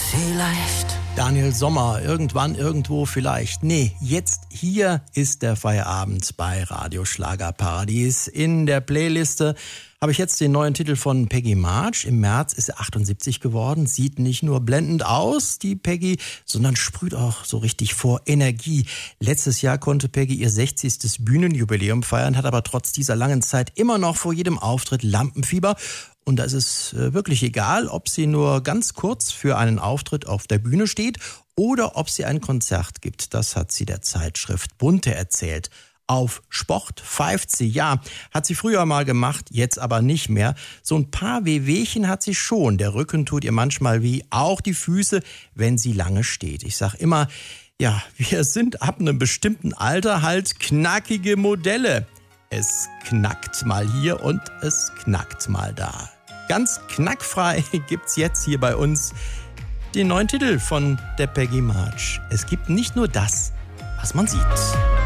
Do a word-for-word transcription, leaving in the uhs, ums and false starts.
Vielleicht. Daniel Sommer, irgendwann, irgendwo, vielleicht. Nee, jetzt hier ist der Feierabend bei Radio Schlagerparadies. In der Playliste habe ich jetzt den neuen Titel von Peggy March. Im März ist sie achtundsiebzig geworden. Sieht nicht nur blendend aus, die Peggy, sondern sprüht auch so richtig vor Energie. Letztes Jahr konnte Peggy ihr sechzigstes Bühnenjubiläum feiern, hat aber trotz dieser langen Zeit immer noch vor jedem Auftritt Lampenfieber. Und da ist es wirklich egal, ob sie nur ganz kurz für einen Auftritt auf der Bühne steht oder ob sie ein Konzert gibt. Das hat sie der Zeitschrift Bunte erzählt. Auf Sport pfeift sie, ja, hat sie früher mal gemacht, jetzt aber nicht mehr. So ein paar Wehwehchen hat sie schon. Der Rücken tut ihr manchmal weh, auch die Füße, wenn sie lange steht. Ich sag immer, ja, wir sind ab einem bestimmten Alter halt knackige Modelle. Es knackt mal hier und es knackt mal da. Ganz knackfrei gibt's jetzt hier bei uns den neuen Titel von der Peggy March. Es gibt nicht nur das, was man sieht.